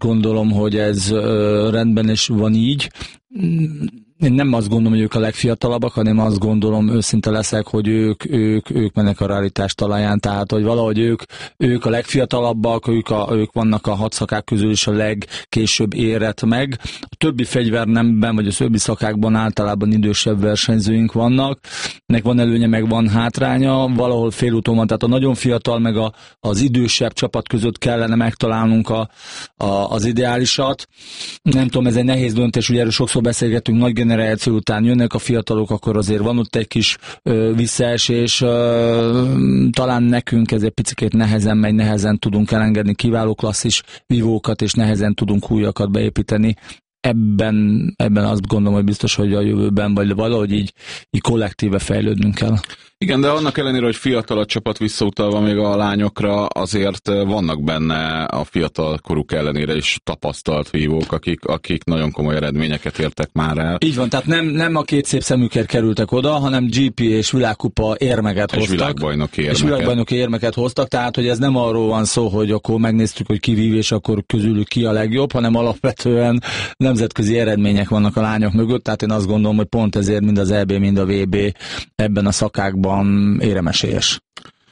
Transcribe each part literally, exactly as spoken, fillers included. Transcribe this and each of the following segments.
gondolom, hogy ez ö, rendben is van így. Én nem azt gondolom, hogy ők a legfiatalabbak, hanem azt gondolom, őszinte leszek, hogy ők, ők, ők mennek a realitás talaján, tehát hogy valahogy ők, ők a legfiatalabbak, ők, a, ők vannak a hat szakák közül is a legkésőbb érett meg. A többi fegyvernemben, vagy a többi szakákban általában idősebb versenyzőink vannak, nek van előnye, meg van hátránya, valahol félúton van, tehát a nagyon fiatal, meg a, az idősebb csapat között kellene megtalálnunk a, a, az ideálisat. Nem tudom, ez egy nehéz döntés, ugye erről sokszor beszélgetünk, nagy generáció után jönnek a fiatalok, akkor azért van ott egy kis ö, visszaesés, ö, talán nekünk ez egy picit nehezen megy, nehezen tudunk elengedni kiváló klasszis vívókat, és nehezen tudunk újakat beépíteni. Ebben, ebben azt gondolom, hogy biztos, hogy a jövőben, vagy valahogy így, így kollektíve fejlődnünk kell. Igen, de annak ellenére, hogy fiatal a csapat visszautalva még a lányokra, azért vannak benne a fiatal koruk ellenére is tapasztalt vívók, akik, akik nagyon komoly eredményeket értek már el. Így van, tehát nem, nem a két szép szemükért kerültek oda, hanem gé pé és világkupa érmeket és hoztak. Világbajnoki érmeket. És világbajnoki érmeket hoztak, tehát hogy ez nem arról van szó, hogy akkor megnéztük, hogy ki vív, és akkor közülük ki a legjobb, hanem alapvetően nemzetközi eredmények vannak a lányok mögött, tehát én azt gondolom, hogy pont ezért mind az é bé, mind a vé bé ebben a szakákban éremesélyes.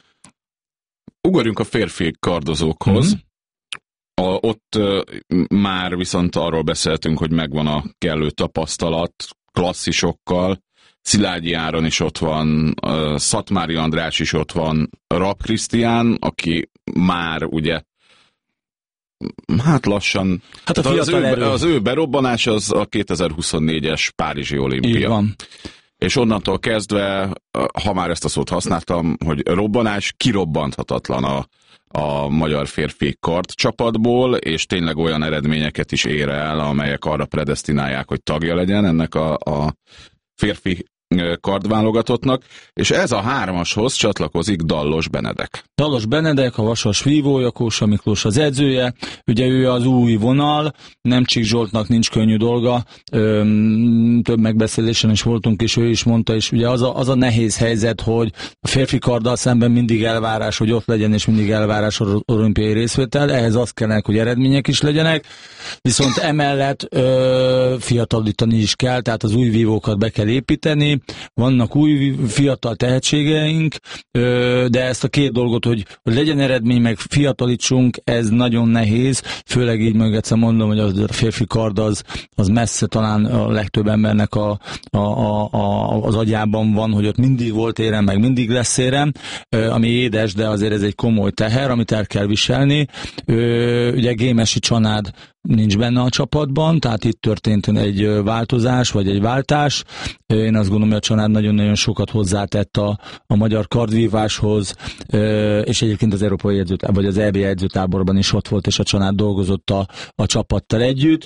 Ugorjunk a férfi kardozókhoz. Mm-hmm. A, ott uh, már viszont arról beszéltünk, hogy megvan a kellő tapasztalat klasszisokkal. Szilágyi Áron is ott van, uh, Szatmári András is ott van, Rapp Krisztián, aki már ugye hát lassan hát a az, ő, erő. az ő berobbanás az a kétezer-huszonnégyes Párizsi olimpia. Így van. És onnantól kezdve, ha már ezt a szót használtam, hogy robbanás, kirobbanthatatlan a, a magyar férfi kard csapatból, és tényleg olyan eredményeket is ér el, amelyek arra predesztinálják, hogy tagja legyen ennek a, a férfi kardválogatottnak, és ez a hármashoz csatlakozik Dallos Benedek. Dallos Benedek, a Vasas vívója, Kósa Miklós az edzője, ugye ő az új vonal, Nemcsik Zsoltnak nincs könnyű dolga, Öm, több megbeszélésen is voltunk, és ő is mondta, és ugye az a, az a nehéz helyzet, hogy a férfi karddal szemben mindig elvárás, hogy ott legyen, és mindig elvárás az olimpiai részvétel, ehhez azt kellene, hogy eredmények is legyenek, viszont emellett ö, fiatalítani is kell, tehát az új vívókat be kell építeni, vannak új fiatal tehetségeink, de ezt a két dolgot, hogy, hogy legyen eredmény, meg fiatalítsunk, ez nagyon nehéz, főleg így meg egyszer mondom, hogy a férfi kard az, az messze talán a legtöbb embernek a, a, a, a, az agyában van, hogy ott mindig volt érem, meg mindig lesz érem, ami édes, de azért ez egy komoly teher, amit el kell viselni. Ugye Gémesi Csanád nincs benne a csapatban, tehát itt történt egy változás, vagy egy váltás. Én azt gondolom, hogy a Csanád nagyon-nagyon sokat hozzátett a, a magyar kardvíváshoz, és egyébként az európai edzőtáborban, vagy az é bé edzőtáborban is ott volt, és a Csanád dolgozott a, a csapattal együtt.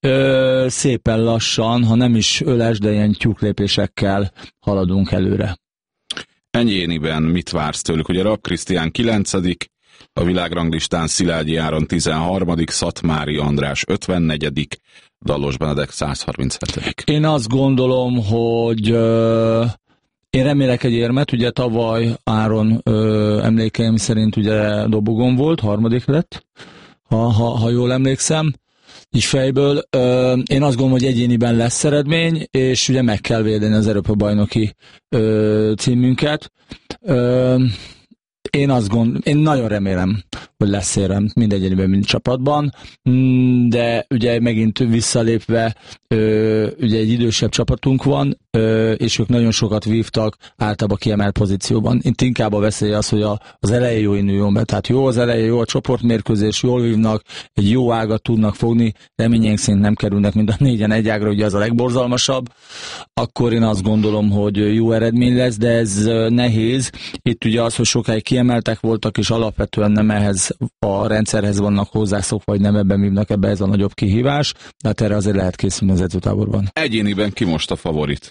Szépen lassan, ha nem is öles, de ilyen tyúklépésekkel haladunk előre. Enyéniben mit vársz tőlük? Ugye Rapp Krisztián kilencedik, a világranglistán Szilágyi Áron tizenharmadik, Szatmári András ötvennegyedik, Dallos Benedek százharminchetedik. Én azt gondolom, hogy uh, én remélek egy érmet, ugye tavaly Áron uh, emlékeim szerint ugye dobogon volt, harmadik lett, ha, ha, ha jól emlékszem, így fejből. Uh, én azt gondolom, hogy egyéniben lesz eredmény, és ugye meg kell védeni az Európa-bajnoki uh, címünket. Uh, Én azt gondolom, én nagyon remélem, hogy lesz érem mind egyéniben, mind csapatban, de ugye megint visszalépve, ugye egy idősebb csapatunk van, és ők nagyon sokat vívtak, általában kiemelt pozícióban. Itt inkább a veszély az, hogy az elején jó induljon be. Tehát jó az elején, jó a csoportmérkőzés, jól vívnak, egy jó ágat tudnak fogni, reményénk szerint nem kerülnek mind a négyen egy ágra, ugye az a legborzalmasabb. Akkor én azt gondolom, hogy jó eredmény lesz, de ez nehéz. Itt ugye az, hogy sokáig kiemeltek voltak, és alapvetően nem ehhez a rendszerhez vannak hozzászokva, vagy nem ebben vívnak, ebbe ez a nagyobb kihívás, de hát erre azért lehet készülni az edzőtáborban. Egyéniben ki most a favorit?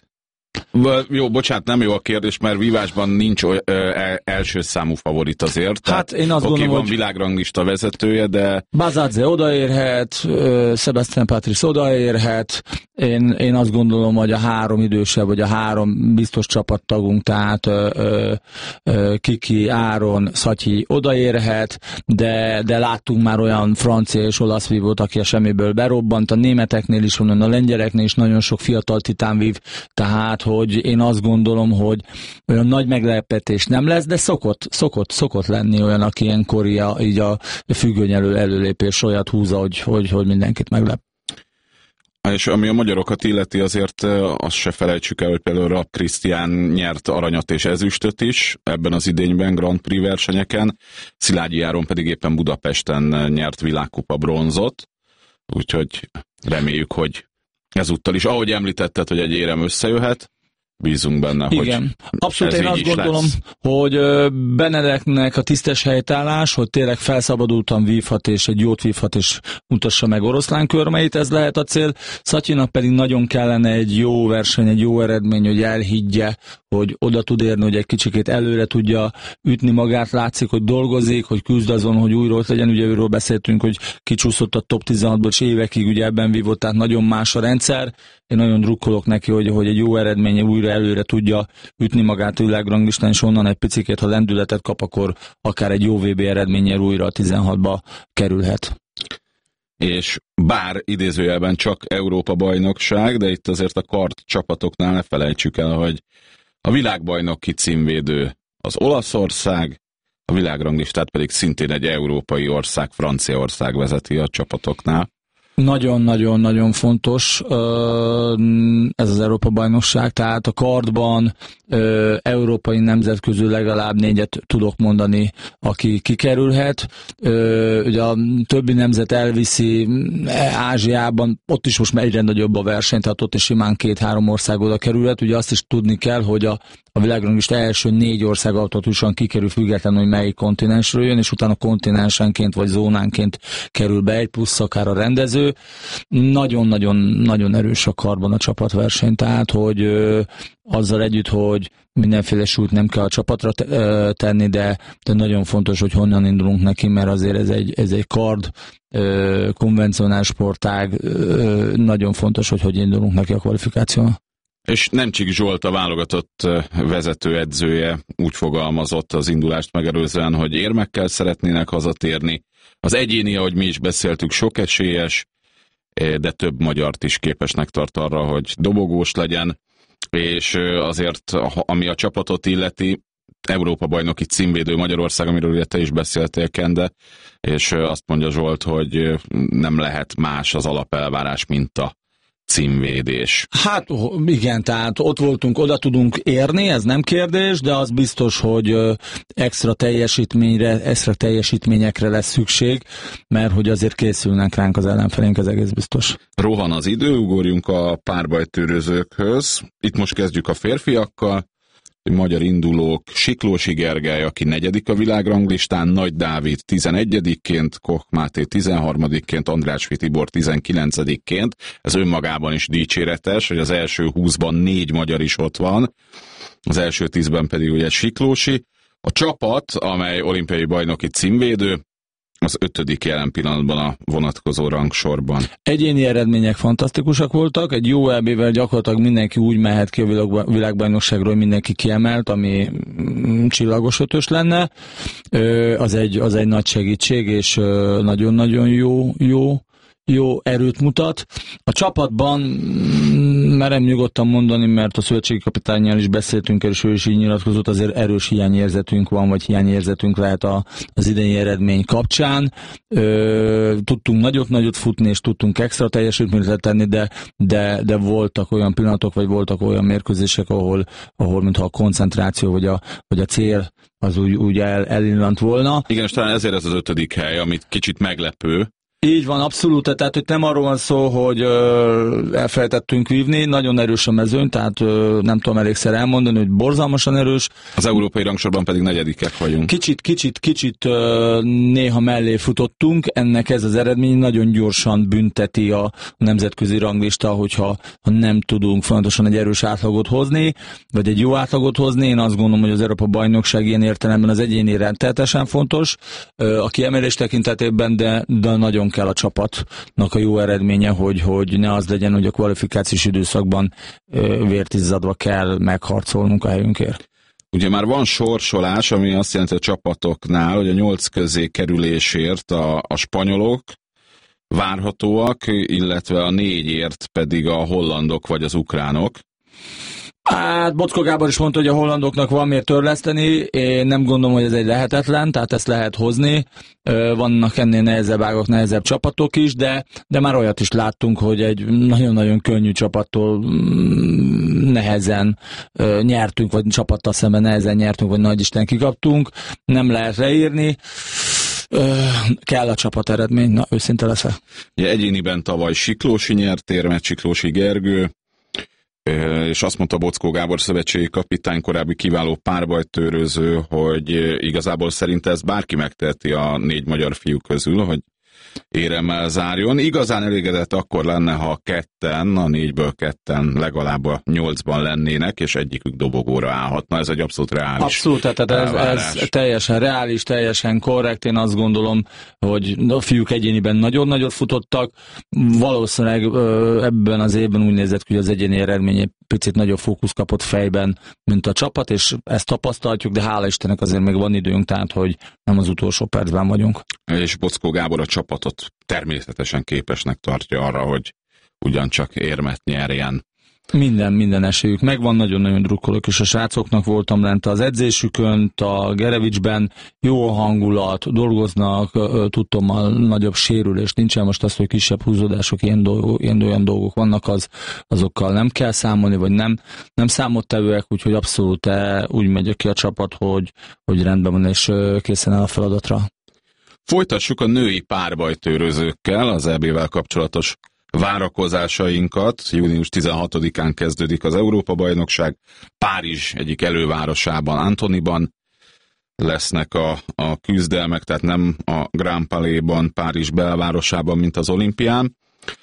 Jó, bocsánat, nem jó a kérdés, mert vívásban nincs oly, ö, első számú favorit azért. Hát én azt oké, gondolom, van hogy világranglista vezetője, de... Bazadze odaérhet, Sebastian Patrese odaérhet, én, én azt gondolom, hogy a három idősebb, vagy a három biztos csapattagunk, tehát ö, ö, ö, Kiki, Áron, Szatyi odaérhet, de, de láttunk már olyan francia és olasz vívót, aki a semmiből berobbant, a németeknél is van, a lengyeleknél is nagyon sok fiatal titán vív, tehát hogy én azt gondolom, hogy olyan nagy meglepetés nem lesz, de szokott, szokott, szokott lenni olyan, aki ilyenkor így a függöny elő előlépés olyat húzza, hogy, hogy, hogy mindenkit meglep. És ami a magyarokat illeti, azért azt se felejtsük el, hogy például Rapp Krisztián nyert aranyat és ezüstöt is ebben az idényben Grand Prix versenyeken, Szilágyi Áron pedig éppen Budapesten nyert világkupa bronzot, úgyhogy reméljük, hogy ezúttal is, ahogy említetted, hogy egy érem összejöhet, bízunk benne, igen. Hogy abszolút én azt gondolom, lesz. Hogy Benedeknek a tisztes helytállás, hogy tényleg felszabadultan vívhat, és egy jót vívhat, és mutassa meg oroszlán körmeit, ez lehet a cél. Szatyinak pedig nagyon kellene egy jó verseny, egy jó eredmény, hogy elhiggye, hogy oda tud érni, hogy egy kicsikét előre tudja ütni magát, látszik, hogy dolgozik, hogy küzd azon, hogy újra ott legyen, ugye őről beszéltünk, hogy kicsúszott a top tizenhatból, és évekig ugye ebben vívott, tehát nagyon más a rendszer. Én nagyon drukkolok neki, hogy, hogy egy jó eredménye újra előre tudja ütni magát a világranglistán, és onnan egy picikét, ha lendületet kap, akkor akár egy jó vé bé eredménnyel újra a tizenhatba kerülhet. És bár idézőjelben csak Európa bajnokság, de itt azért a kart csapatoknál ne felejtsük el, hogy a világbajnoki címvédő az Olaszország, a világranglistát pedig szintén egy európai ország, Franciaország vezeti a csapatoknál. Nagyon-nagyon-nagyon fontos ez az Európa-bajnokság, tehát a kardban európai nemzet közül legalább négyet tudok mondani, aki kikerülhet. Ugye a többi nemzet elviszi Ázsiában, ott is most már egyre nagyobb a verseny, tehát ott is simán két-három ország oda kerülhet. Ugye azt is tudni kell, hogy a a világranglista első négy ország automatikusan kikerül függetlenül, hogy melyik kontinensről jön, és utána kontinensenként vagy zónánként kerül be egy plusz akár a rendező. Nagyon-nagyon nagyon erős a karban a csapatverseny, tehát hogy ö, azzal együtt, hogy mindenféle súlyt nem kell a csapatra tenni, de, de nagyon fontos, hogy honnan indulunk neki, mert azért ez egy, ez egy kard, ö, konvencionális sportág, ö, nagyon fontos, hogy hogy indulunk neki a kvalifikációval. És Nemcsik Zsolt, a válogatott vezetőedzője úgy fogalmazott az indulást megelőzően, hogy érmekkel szeretnének hazatérni. Az egyéni, ahogy mi is beszéltük, sok esélyes, de több magyart is képesnek tart arra, hogy dobogós legyen, és azért, ami a csapatot illeti, Európa-bajnoki címvédő Magyarország, amiről ugye te is beszéltél, Kende, és azt mondja Zsolt, hogy nem lehet más az alapelvárás, mint a címvédés. Hát igen, tehát ott voltunk, oda tudunk érni, ez nem kérdés, de az biztos, hogy extra teljesítményre, extra teljesítményekre lesz szükség, mert hogy azért készülnek ránk az ellenfelénk, ez egész biztos. Rohan az idő, ugorjunk a párbajtőrözőkhöz. Itt most kezdjük a férfiakkal. Magyar indulók, Siklósi Gergely, aki negyedik a világranglistán, Nagy Dávid tizenegyedikként, Koch Máté tizenharmadikként, Andrássy Tibor tizenkilencedikként. Ez önmagában is dicséretes, hogy az első húszban négy magyar is ott van, az első tízben pedig ugye Siklósi. A csapat, amely olimpiai bajnoki címvédő, az ötödik jelen pillanatban a vonatkozó rangsorban. Egyéni eredmények fantasztikusak voltak, egy jó é bé-vel gyakorlatilag mindenki úgy mehet ki a világbajnokságról, hogy mindenki kiemelt, ami csillagos ötös lenne. Az egy, az egy nagy segítség, és nagyon-nagyon jó, jó. jó erőt mutat. A csapatban merem nyugodtan mondani, mert a szövetségi kapitánnyal is beszéltünk, és ő is így nyilatkozott, azért erős hiányérzetünk van, vagy hiányérzetünk lehet a, az idei eredmény kapcsán. Ö, tudtunk nagyot-nagyot futni, és tudtunk extra teljesítményt tenni, de, de, de voltak olyan pillanatok, vagy voltak olyan mérkőzések, ahol, ahol mintha a koncentráció, vagy a, vagy a cél az úgy, úgy el, elillant volna. Igen, és talán ezért ez az ötödik hely, amit kicsit meglepő, Így van, abszolút, tehát hogy nem arról van szó, hogy ö, elfelejtettünk vívni, nagyon erős a mezőny, tehát ö, nem tudom elégszer elmondani, hogy borzalmasan erős. Az európai rangsorban pedig negyedikek vagyunk. Kicsit, kicsit, kicsit ö, néha mellé futottunk, ennek ez az eredmény nagyon gyorsan bünteti a nemzetközi ranglista, hogyha ha nem tudunk fontosan egy erős átlagot hozni, vagy egy jó átlagot hozni. Én azt gondolom, hogy az Európa-bajnokság ilyen értelemben az egyéni rendteletesen fontos, ö, a kiemelés tekintetében, de, de nagyon kell a csapatnak a jó eredménye, hogy, hogy ne az legyen, hogy a kvalifikációs időszakban vértizzadva kell megharcolnunk a helyünkért. Ugye már van sorsolás, ami azt jelenti a csapatoknál, hogy a nyolc közé kerülésért a, a spanyolok várhatóak, illetve a négyért pedig a hollandok vagy az ukránok. Hát Bocskó Gábor is mondta, hogy a hollandoknak van miért törleszteni, én nem gondolom, hogy ez egy lehetetlen, tehát ezt lehet hozni. Vannak ennél nehezebb ágak, nehezebb csapatok is, de, de már olyat is láttunk, hogy egy nagyon-nagyon könnyű csapattól nehezen nyertünk, vagy csapattal szemben nehezen nyertünk, vagy nagy Isten kikaptunk. Nem lehet leírni. Kell a csapat eredmény, na őszinte leszek. Ja, egyéniben tavaly Siklósi nyert érmet, Siklósi Gergő, és azt mondta Bocskó Gábor szövetségi kapitány, korábbi kiváló párbajtőröző, hogy igazából szerinte ez bárki megteheti a négy magyar fiú közül, hogy éremmel zárjon. Igazán elégedett akkor lenne, ha ketten, a négyből ketten legalább a nyolcban lennének, és egyikük dobogóra állhatna. Ez egy abszolút reális. Abszolút, tehát ez, ez teljesen reális, teljesen korrekt. Én azt gondolom, hogy a fiúk egyéniben nagyon-nagyon futottak. Valószínűleg ebben az évben úgy nézett, hogy az egyéni eredmény picit nagyobb fókusz kapott fejben, mint a csapat, és ezt tapasztaltjuk, de hála Istennek azért még van időnk, tehát hogy nem az utolsó percben vagyunk. És Bocskó Gábor a csapatot természetesen képesnek tartja arra, hogy ugyancsak érmet nyerjen. Minden, minden esélyük megvan, nagyon-nagyon drukkolok, és a srácoknak voltam lent az edzésükön, a Gerevicsben, jó a hangulat, dolgoznak, tudtom, a nagyobb sérülés nincsen, most az, hogy kisebb húzódások, ilyen, dolgok, ilyen olyan dolgok vannak, az, azokkal nem kell számolni, vagy nem, nem számottevőek, úgyhogy abszolút úgy megy ki a csapat, hogy, hogy rendben van, és készen áll a feladatra. Folytassuk a női párbajtőrözőkkel az é bével kapcsolatos várakozásainkat. június tizenhatodikán kezdődik az Európa-bajnokság. Párizs egyik elővárosában, Antonyban lesznek a, a küzdelmek, tehát nem a Grand Palais-ban, Párizs belvárosában, mint az olimpián.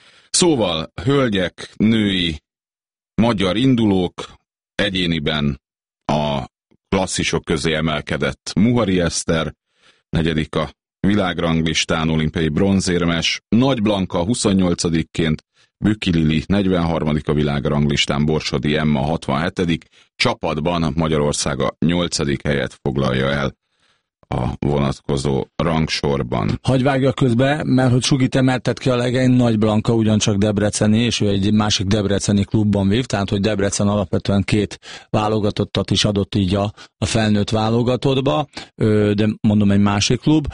Szóval, hölgyek, női, magyar indulók, egyéniben a klasszisok közé emelkedett Muhari Eszter, negyedik a világranglistán, olimpiai bronzérmes, Nagy Blanka huszonnyolcadikként, Bükki Lili negyvenharmadik a világranglistán, Borsodi Emma hatvanhetedik Csapatban Magyarország a nyolcadik helyet foglalja el a vonatkozó rangsorban. Hagy vágja közbe, mert hogy Sugit emeltet ki a legény, Nagy Blanka ugyancsak debreceni, és ő egy másik debreceni klubban vív, tehát hogy Debrecen alapvetően két válogatottat is adott így a, a felnőtt válogatottba, de mondom egy másik klub.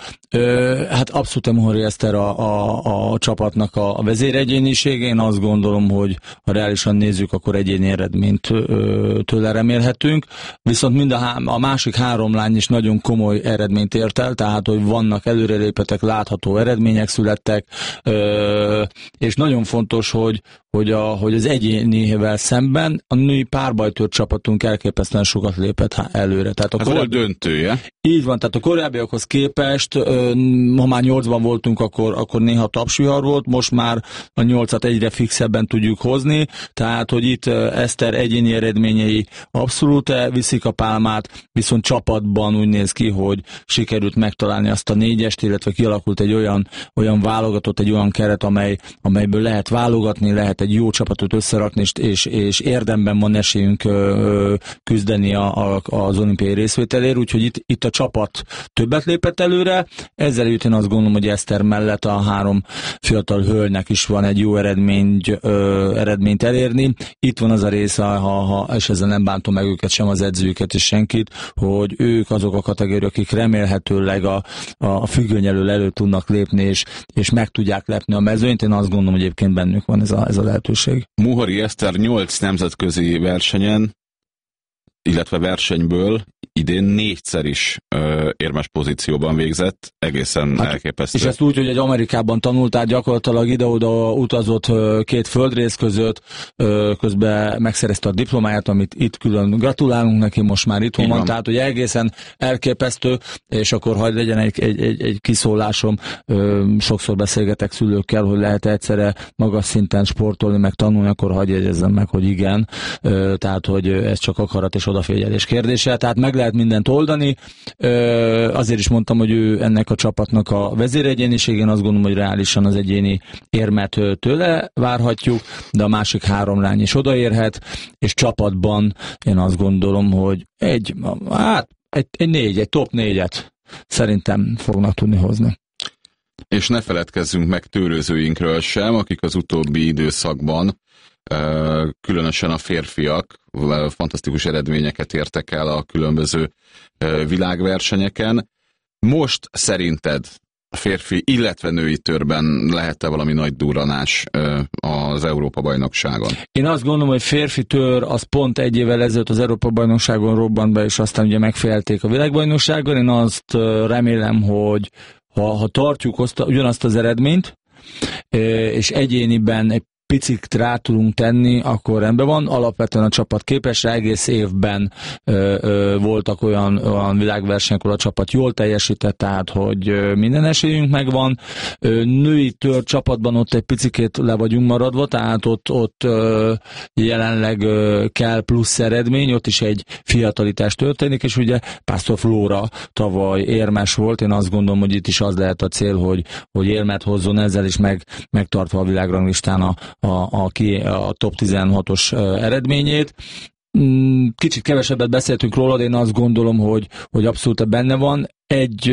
Hát abszolút a Muhari Eszter a, a, a csapatnak a vezéregyéniség, én azt gondolom, hogy ha reálisan nézzük, akkor egyéni eredményt tőle remélhetünk, viszont mind a, há- a másik három lány is nagyon komoly eredményt ért el, tehát hogy vannak előrelépetek, látható eredmények születtek, és nagyon fontos, hogy, hogy, a, hogy az egyénivel szemben a női párbajtőr csapatunk elképesztően sokat lépett előre. Tehát a Ez korábbi... volt döntője. Így van, tehát a korábbiakhoz képest, ha már nyolcban voltunk, akkor, akkor néha tapsvihar volt, most már a nyolcat egyre fixebben tudjuk hozni, tehát hogy itt Eszter egyéni eredményei abszolút viszik a pálmát, viszont csapatban úgy néz ki, hogy sikerült megtalálni azt a négyest, illetve kialakult egy olyan, olyan válogatott, egy olyan keret, amely, amelyből lehet válogatni, lehet egy jó csapatot összerakni, és, és, és érdemben van esélyünk ö, küzdeni a, a, az olimpiai részvételért, úgyhogy itt, itt a csapat többet lépett előre, ezzel jött én azt gondolom, hogy Eszter mellett a három fiatal hölgynek is van egy jó eredményt, ö, eredményt elérni. Itt van az a része, ha, ha, és ezzel nem bántom meg őket, sem az edzőket és senkit, hogy ők azok a kategóriák, akik remélhetőleg a, a függöny elől elő tudnak lépni, és, és meg tudják lepni a mezőnyt. Én azt gondolom, hogy egyébként bennük van ez a, ez a lehetőség. Muhari Eszter nyolc nemzetközi versenyen, illetve versenyből idén négyszer is ö, érmes pozícióban végzett, egészen hát, elképesztő. És ezt úgy, hogy egy Amerikában tanult, tehát gyakorlatilag ide-oda utazott két földrész között, közben megszerezte a diplomáját, amit itt külön gratulálunk neki, most már itthon van, tehát hogy egészen elképesztő, és akkor hadd legyen egy, egy, egy, egy kiszólásom, sokszor beszélgetek szülőkkel, hogy lehet egyszerre magas szinten sportolni, meg tanulni, akkor hadd jegyezzem meg, hogy igen, tehát hogy ez csak akarat és odafigyelés kérdése, tehát meg lehet mindent oldani, azért is mondtam, hogy ő ennek a csapatnak a vezéregyéniségén, azt gondolom, hogy reálisan az egyéni érmet tőle várhatjuk, de a másik három lány is odaérhet, és csapatban én azt gondolom, hogy egy, hát egy, egy négy, egy top négyet szerintem fognak tudni hozni. És ne feledkezzünk meg tőrözőinkről sem, akik az utóbbi időszakban, különösen a férfiak fantasztikus eredményeket értek el a különböző világversenyeken. Most szerinted a férfi, illetve női törben lehet-e valami nagy durranás az Európa-bajnokságon? Én azt gondolom, hogy férfi tör az pont egy évvel ezelőtt az Európa-bajnokságon robbant be, és aztán ugye megfejelték a világbajnokságon. Én azt remélem, hogy ha, ha tartjuk azt, ugyanazt az eredményt, és egyéniben egy picit rá tudunk tenni, akkor rendben van. Alapvetően a csapat képes, egész évben ö, ö, voltak olyan, olyan világversenyek, ahol a csapat jól teljesített, tehát hogy ö, minden esélyünk megvan. Ö, női tör csapatban ott egy picikét le vagyunk maradva, tehát ott, ott ö, jelenleg ö, kell plusz eredmény, ott is egy fiatalitás történik, és ugye Pásztor Flóra tavaly érmes volt, én azt gondolom, hogy itt is az lehet a cél, hogy, hogy érmet hozzon ezzel is meg, megtartva a világranglistán a A, a, a top tizenhatos eredményét. Kicsit kevesebbet beszéltünk róla, de én azt gondolom, hogy, hogy abszolút benne van. Egy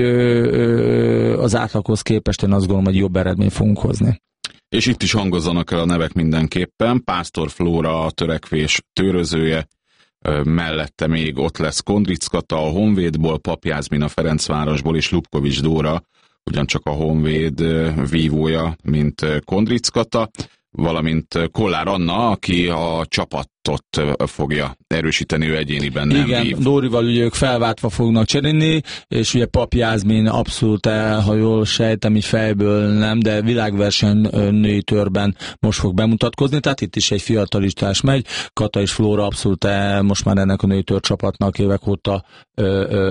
az átlaghoz képest én azt gondolom, hogy jobb eredményt fogunk hozni. És itt is hangozzanak el a nevek mindenképpen. Pásztor Flóra a törekvés tőrözője, mellette még ott lesz Kondric Kata a Honvédból, Pap Jászmin a Ferencvárosból, és Lubkovics Dóra, ugyancsak a Honvéd vívója, mint Kondric Kata, valamint Kollár Anna, aki a csapatot fogja erősíteni, ő egyéniben nem Igen, vív. Dórival ugye ők felváltva fognak cserélni, és ugye Pap Jászmin abszolút, ha jól sejtem, így fejből nem, de világverseny női törben most fog bemutatkozni, tehát itt is egy fiatalistás megy. Kata és Flóra abszolút most már ennek a női tör csapatnak évek óta ö,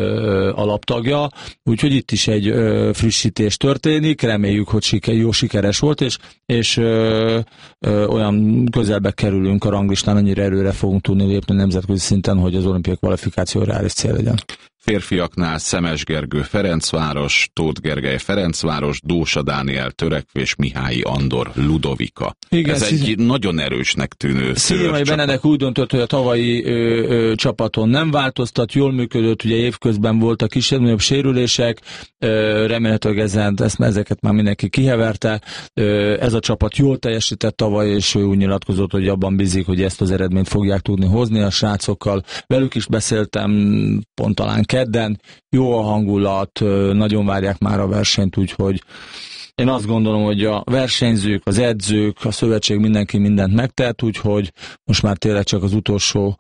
ö, alaptagja, úgyhogy itt is egy ö, frissítés történik, reméljük, hogy siker, jó sikeres volt, és, és ö, ö, olyan közelbe kerülünk a ranglistán, annyira erőre fogunk tudni lépni nemzetközi szinten, hogy az olimpiai kvalifikáció reális cél legyen. Férfiaknál Szemes Gergő Ferencváros, Tóth Gergely Ferencváros, Dósa Dániel Törekvés, Mihályi Andor Ludovika. Igen, ez szín... egy nagyon erősnek tűnő Színmai Benedek úgy döntött, hogy a tavalyi ö, ö, csapaton nem változtat, jól működött, ugye évközben voltak kisebb-nagyobb sérülések, ö, remélhetőleg ezen, ezt, ezeket már mindenki kiheverte. Ö, ez a csapat jól teljesített tavaly, és ő úgy nyilatkozott, hogy abban bízik, hogy ezt az eredményt fogják tudni hozni a srácokkal. Velük is beszéltem, pont talán kedden, jó a hangulat, nagyon várják már a versenyt, úgyhogy én azt gondolom, hogy a versenyzők, az edzők, a szövetség, mindenki mindent megtett, úgyhogy most már tényleg csak az utolsó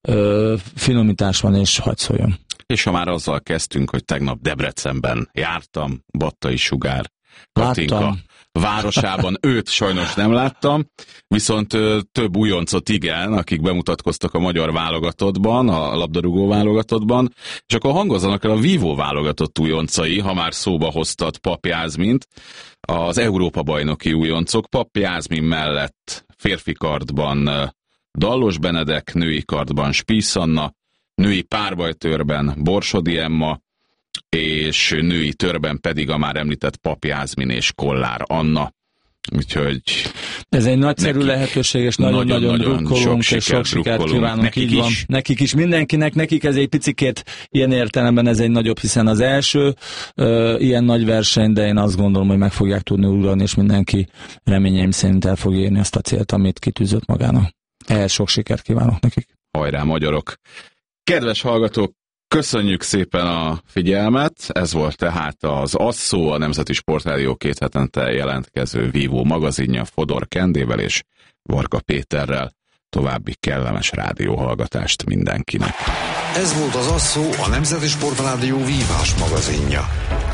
ö, finomítás van, és hadd szóljon. És ha már azzal kezdtünk, hogy tegnap Debrecenben jártam, Battai Sugár Katinka Láttam. városában, őt sajnos nem láttam, viszont több újoncot igen, akik bemutatkoztak a magyar válogatottban, a labdarúgó válogatottban, és akkor hangozzanak el a vívó válogatott újoncai, ha már szóba hoztad Pap Jászmint, az Európa-bajnoki újoncok. Pap Jászmin mellett férfi kardban Dallos Benedek, női kardban Spiess Anna, női párbajtőrben Borsodi Emma, és női törben pedig a már említett Pap Jászmin és Kollár Anna. Úgyhogy ez egy nagyszerű neki lehetőség, és nagyon-nagyon drukkolunk, és sok sikert kívánunk, nekik így van. Is. Nekik is, mindenkinek, nekik ez egy picikét ilyen értelemben ez egy nagyobb, hiszen az első ö, ilyen nagy verseny, de én azt gondolom, hogy meg fogják tudni ugrani, és mindenki reményeim szerint el fog érni ezt a célt, amit kitűzött magának. Ehhez sok sikert kívánok nekik. Hajrá, magyarok! Kedves hallgatók, köszönjük szépen a figyelmet, ez volt tehát az Asszó, a Nemzeti Sportrádió két hetente jelentkező vívó magazinja Fodor Kendével és Varga Péterrel. További kellemes rádióhallgatást mindenkinek! Ez volt az Asszó, a Nemzeti Sportrádió vívás magazinja.